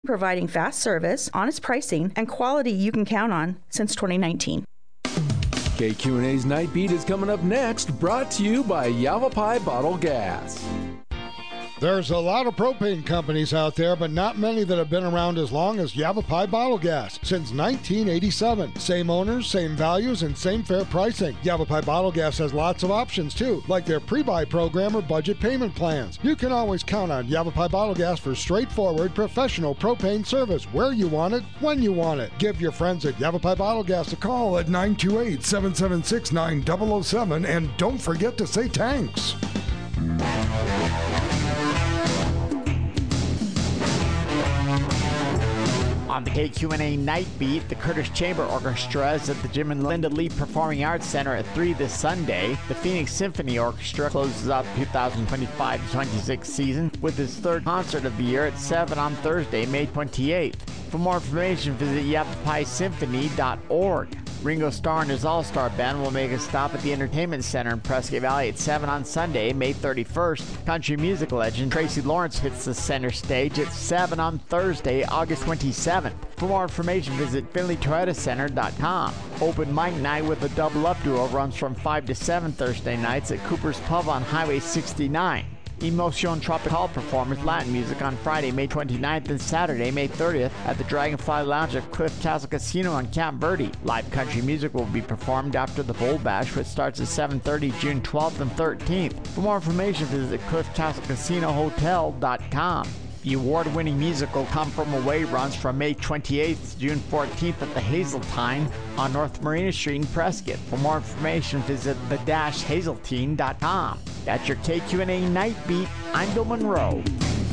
providing fast service, honest pricing, and quality you can count on since 2019. KQNA's Night Beat is coming up next, brought to you by Yavapai Bottle Gas. There's a lot of propane companies out there, but not many that have been around as long as Yavapai Bottle Gas since 1987. Same owners, same values, and same fair pricing. Yavapai Bottle Gas has lots of options too, like their pre-buy program or budget payment plans. You can always count on Yavapai Bottle Gas for straightforward, professional propane service where you want it, when you want it. Give your friends at Yavapai Bottle Gas a call at 928-776-9007, and don't forget to say thanks. On the KQNA Night Beat, the Curtis Chamber Orchestra is at the Jim and Linda Lee Performing Arts Center at 3 this Sunday. The Phoenix Symphony Orchestra closes out the 2025-26 season with its third concert of the year at 7 on Thursday, May 28th. For more information, visit yavapaisymphony.org. Ringo Starr and his All-Star Band will make a stop at the Entertainment Center in Prescott Valley at 7 on Sunday, May 31st. Country music legend Tracy Lawrence hits the center stage at 7 on Thursday, August 27th. For more information, visit FinleyToyota.com. Open mic night with a double-up duo runs from 5 to 7 Thursday nights at Cooper's Pub on Highway 69. Emotion Tropical performers Latin music on Friday, May 29th and Saturday, May 30th at the Dragonfly Lounge at Cliff Castle Casino on Camp Verde. Live country music will be performed after the Bowl Bash, which starts at 7:30 June 12th and 13th. For more information, visit CliffCastleCasinoHotel.com. The award-winning musical Come From Away runs from May 28th to June 14th at the Hazeltine on North Marina Street in Prescott. For more information, visit the-hazeltine.com. That's your KQNA Night Beat. I'm Bill Monroe.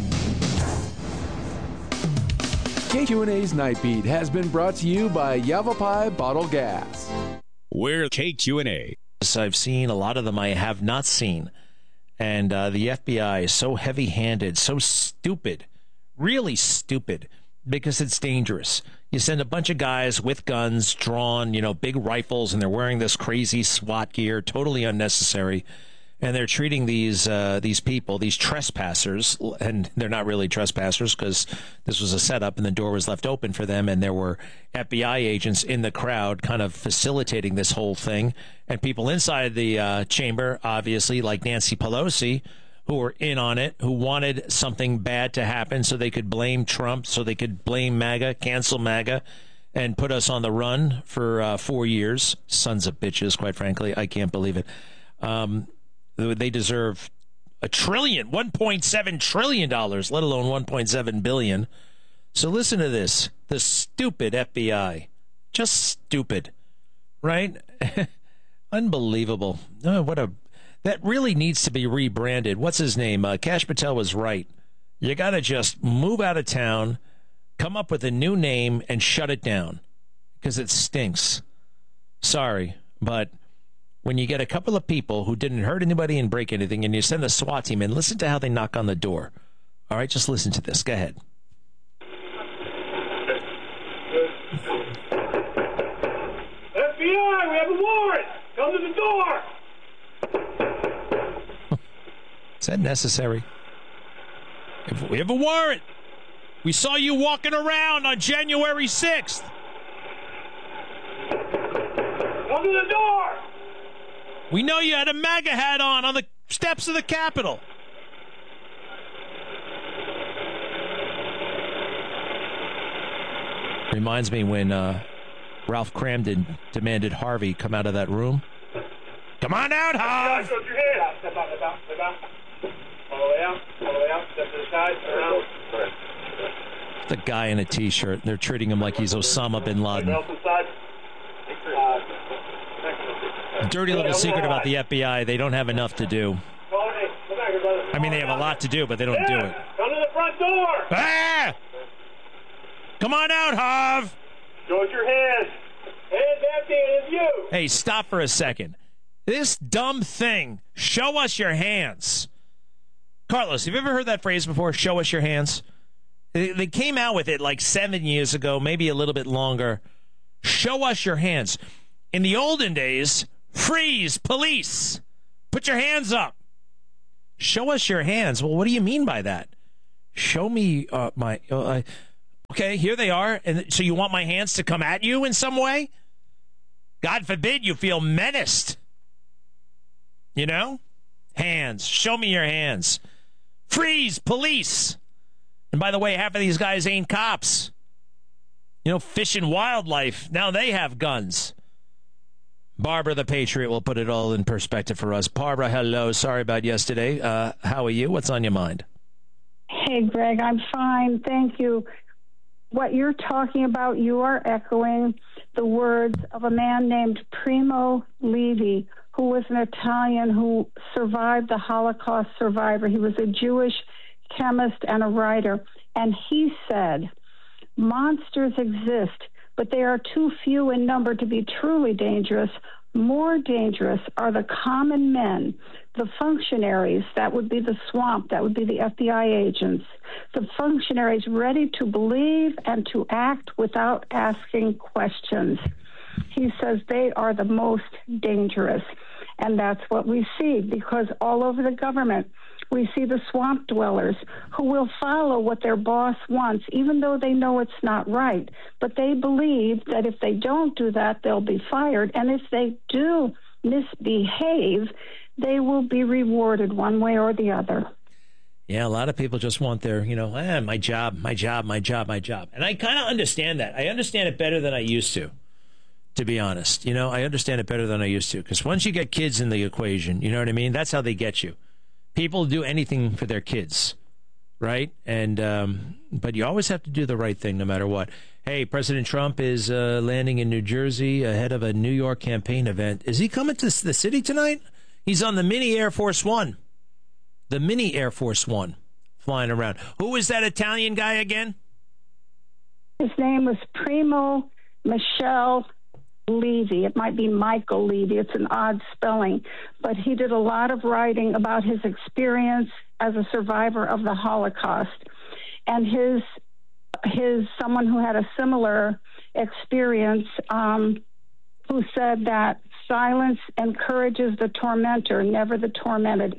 KQNA's Night Beat has been brought to you by Yavapai Bottle Gas. We're KQNA. I've seen a lot of them I have not seen. And the FBI is so heavy-handed, so stupid, really stupid, because it's dangerous. You send a bunch of guys with guns, drawn, big rifles, and they're wearing this crazy SWAT gear, totally unnecessary. And they're treating these people, these trespassers, and they're not really trespassers because this was a setup and the door was left open for them, and there were FBI agents in the crowd kind of facilitating this whole thing, and people inside the chamber, obviously, like Nancy Pelosi, who were in on it, who wanted something bad to happen so they could blame Trump, so they could blame MAGA, cancel MAGA, and put us on the run for 4 years. Sons of bitches, quite frankly. I can't believe it. They deserve $1.7 trillion, let alone $1.7 billion. So listen to this. The stupid FBI. Just stupid. Right? Unbelievable. Oh, that really needs to be rebranded. What's his name? Kash Patel was right. You got to just move out of town, come up with a new name, and shut it down. Because it stinks. Sorry, but when you get a couple of people who didn't hurt anybody and break anything, and you send the SWAT team in, listen to how they knock on the door. All right, just listen to this. Go ahead. FBI, we have a warrant! Come to the door! Is that necessary? If we have a warrant. We saw you walking around on January 6th. Come to the door! We know you had a MAGA hat on the steps of the Capitol. Reminds me when Ralph Cramden demanded Harvey come out of that room. Come on out, Harv! Step out. All the way out, step to the side, turn around. The guy in a T-shirt. They're treating him like he's Osama bin Laden. Dirty little secret about the FBI, they don't have enough to do. I mean, they have a lot to do, but they don't do it. Come to the front door! Ah! Come on out, Harv! Show us your hands. Hands empty and in view. Hey, stop for a second. This dumb thing, show us your hands. Carlos, have you ever heard that phrase before, show us your hands? They came out with it like 7 years ago, maybe a little bit longer. Show us your hands. In the olden days, freeze, police. Put your hands up. Show us your hands. Well, what do you mean by that? Show me my... Okay, here they are. And so you want my hands to come at you in some way? God forbid you feel menaced. You know? Hands. Show me your hands. Freeze, police. And by the way, half of these guys ain't cops. You know, Fish and Wildlife, now they have guns. Barbara the Patriot will put it all in perspective for us. Barbara, hello. Sorry about yesterday. How are you? What's on your mind? Hey, Greg, I'm fine. Thank you. What you're talking about, you are echoing the words of a man named Primo Levi, who was an Italian who survived the Holocaust survivor. He was a Jewish chemist and a writer. And he said, monsters exist, but they are too few in number to be truly dangerous. More dangerous are the common men, the functionaries, that would be the swamp, that would be the FBI agents, the functionaries ready to believe and to act without asking questions. He says they are the most dangerous. And that's what we see, because all over the government, we see the swamp dwellers who will follow what their boss wants, even though they know it's not right. But they believe that if they don't do that, they'll be fired. And if they do misbehave, they will be rewarded one way or the other. Yeah, a lot of people just want their, my job. And I kind of understand that. I understand it better than I used to be honest. I understand it better than I used to. Because once you get kids in the equation, you know what I mean? That's how they get you. People do anything for their kids, right? And but you always have to do the right thing no matter what. Hey, President Trump is landing in New Jersey ahead of a New York campaign event. Is he coming to the city tonight? He's on the mini Air Force One. The mini Air Force One flying around. Who is that Italian guy again? His name was Primo Michele Levi. It might be Michael Levi. It's an odd spelling, but he did a lot of writing about his experience as a survivor of the Holocaust, and his someone who had a similar experience, who said that silence encourages the tormentor, never the tormented.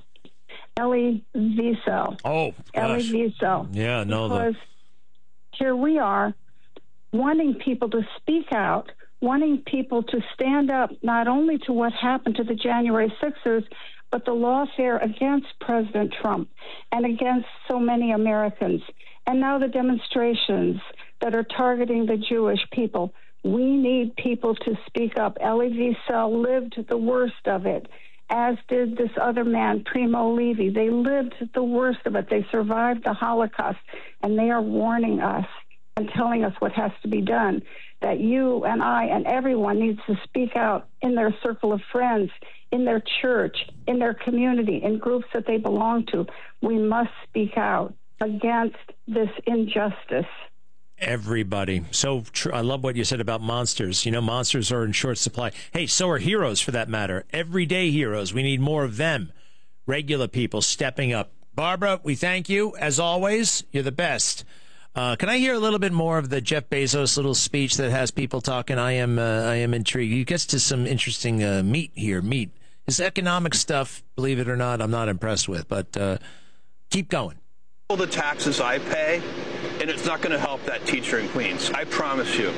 Elie Wiesel. Oh, gosh. Elie Wiesel. Yeah, no. Because here we are wanting people to speak out, wanting people to stand up not only to what happened to the January 6ers, but the lawfare against President Trump and against so many Americans. And now the demonstrations that are targeting the Jewish people. We need people to speak up. Elie Wiesel lived the worst of it, as did this other man, Primo Levi. They lived the worst of it. They survived the Holocaust, and they are warning us and telling us what has to be done, that you and I and everyone needs to speak out in their circle of friends, in their church, in their community, in groups that they belong to. We must speak out against this injustice. Everybody. So I love what you said about monsters. Monsters are in short supply. Hey, so are heroes for that matter. Everyday heroes. We need more of them. Regular people stepping up. Barbara, we thank you. As always, you're the best. Can I hear a little bit more of the Jeff Bezos little speech that has people talking? I am intrigued. He gets to some interesting meat here. His economic stuff, believe it or not, I'm not impressed with. But keep going. The taxes I pay, and it's not going to help that teacher in Queens. I promise you.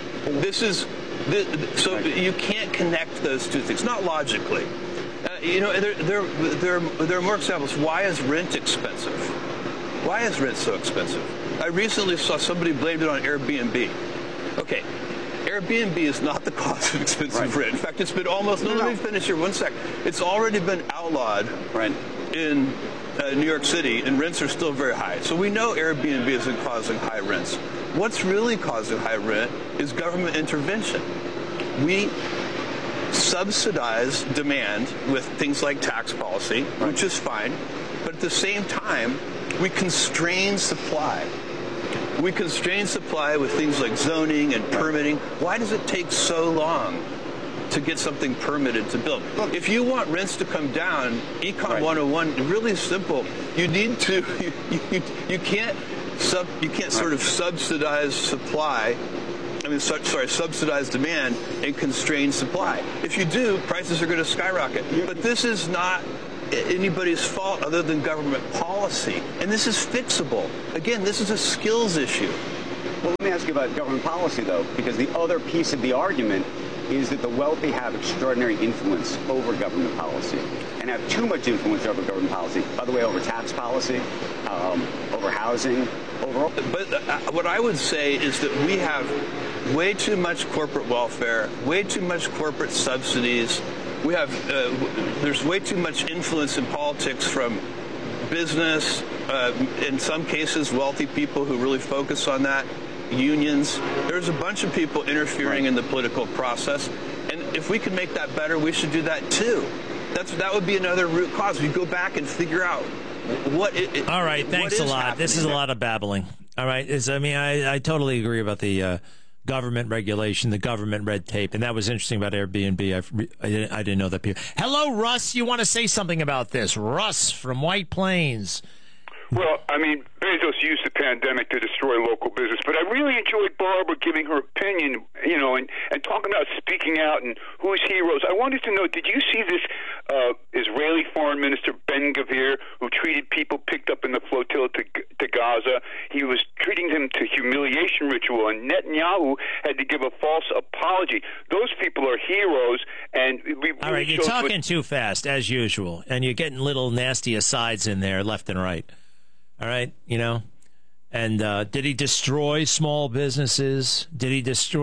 So you can't connect those two things, not logically. There are more examples. Why is rent expensive? Why is rent so expensive? I recently saw somebody blamed it on Airbnb. Okay, Airbnb is not the cause of expensive rent. In fact, it's been almost, let me finish here 1 sec. It's already been outlawed in New York City, and rents are still very high. So we know Airbnb isn't causing high rents. What's really causing high rent is government intervention. We subsidize demand with things like tax policy, which is fine, but at the same time, we constrain supply. We constrain supply with things like zoning and permitting. Why does it take so long to get something permitted to build? If you want rents to come down, Econ 101, really simple. You need to, you can't sort of subsidize supply. Subsidize demand and constrain supply. If you do, prices are going to skyrocket. But this is not anybody's fault other than government policy. And this is fixable. Again, this is a skills issue. Well, let ask you about government policy, though, because the other piece of the argument is that the wealthy have extraordinary influence over government policy and have too much influence over government policy, by the way, over tax policy, over housing, overall. But what I would say is that we have way too much corporate welfare, way too much corporate subsidies. We have there's way too much influence in politics from business, in some cases wealthy people who really focus on that, unions. There's a bunch of people interfering in the political process, and if we can make that better, we should do that too. That would be another root cause. We go back and figure out what it. All right, thanks a lot. This is a lot of babbling. All right, I totally agree about the government regulation, the government red tape, and that was interesting about Airbnb. I didn't know that. Hello, Russ. You want to say something about this? Russ from White Plains. Well, I mean, Bezos used the pandemic to destroy local business, but I really enjoyed Barbara giving her opinion, and talking about speaking out and who's heroes. I wanted to know, did you see this Israeli Foreign Minister Ben-Gvir, who treated people picked up in the flotilla to Gaza? He was treating them to humiliation ritual, and Netanyahu had to give a false apology. Those people are heroes, and we really all right, you're talking too fast, as usual, and you're getting little nasty asides in there left and right. All right, and did he destroy small businesses? The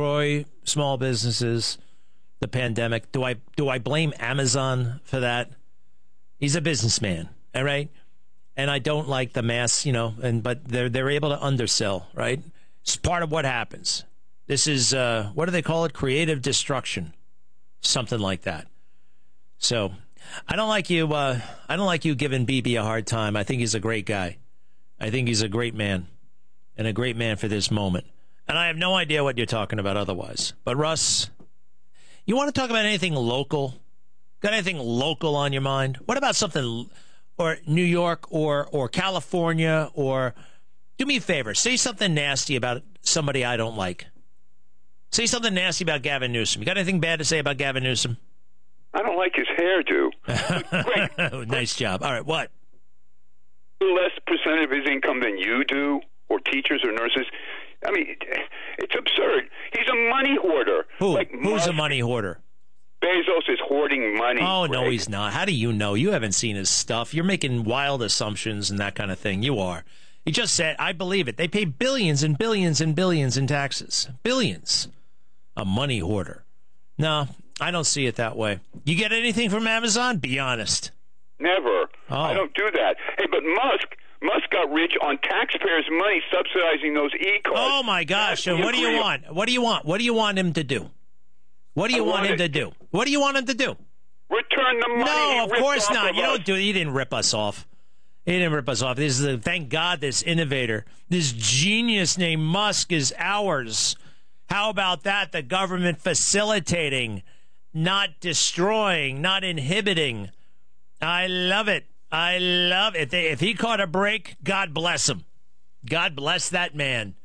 pandemic. Do I blame Amazon for that? He's a businessman, all right, and I don't like the mass, but they're able to undersell, right? It's part of what happens. This is what do they call it? Creative destruction, something like that. So I don't like you. I don't like you giving BB a hard time. I think he's a great guy. I think he's a great man, and a great man for this moment. And I have no idea what you're talking about otherwise. But, Russ, you want to talk about anything local? Got anything local on your mind? What about something, or New York, or California, or do me a favor. Say something nasty about somebody I don't like. Say something nasty about Gavin Newsom. You got anything bad to say about Gavin Newsom? I don't like his hairdo. Great. Nice job. All right, what? Less percent of his income than you do, or teachers or nurses. I mean, it's absurd. He's a money hoarder. Who's a money hoarder? Bezos is hoarding money. Oh, no, he's not. How do you know? You haven't seen his stuff. You're making wild assumptions and that kind of thing. You are. He just said, I believe it. They pay billions and billions and billions in taxes. Billions. A money hoarder. No, I don't see it that way. You get anything from Amazon? Be honest. Never. Oh. I don't do that. Hey, but Musk got rich on taxpayers' money subsidizing those e-cars. Oh, my gosh. And what do you want? What do you want? What do you want him to do? What do you want him to do? What do you want him to do? Return the money. No, of course not. You don't do it. He didn't rip us off. He didn't rip us off. Thank God this innovator, this genius named Musk is ours. How about that? The government facilitating, not destroying, not inhibiting. I love it. I love it. If he caught a break, God bless him. God bless that man.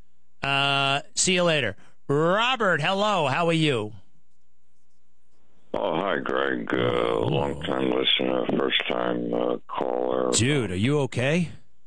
See you later. Robert, hello. How are you? Oh, hi, Greg. Long-time listener, first-time caller. Dude, are you okay?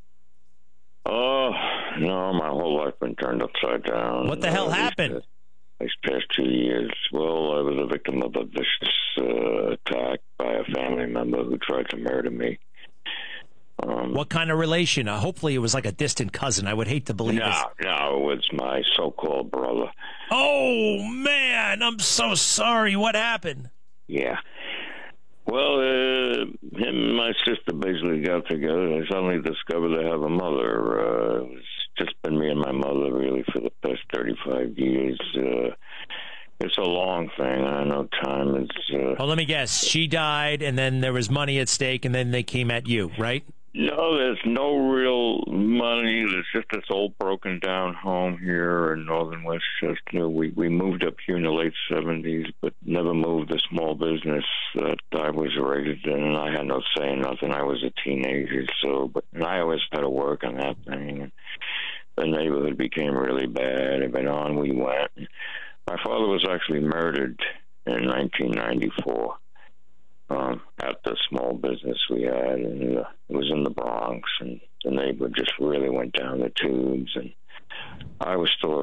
No, my whole life been turned upside down. What the hell happened? These past 2 years, well, I was a victim of a vicious attack by a family member who tried to murder me. What kind of relation? Hopefully it was like a distant cousin. I would hate to believe it. No, it was my so-called brother. Oh, man, I'm so sorry. What happened? Yeah. Well, him and my sister basically got together, and I suddenly discovered I have a mother. It's just been me and my mother, really, for the past 35 years. It's a long thing. I know time is... Oh, let me guess. She died, and then there was money at stake, and then they came at you, right? No, there's no real money. There's just this old broken-down home here in northern Westchester. We moved up here in the late 70s, but never moved the small business that I was raised in, and I had no say in nothing. I was a teenager, and I always had to work on that thing. The neighborhood became really bad, and on we went. My father was actually murdered in 1994 at the small business we had, and it was in the Bronx, and the neighborhood just really went down the tubes, and I was still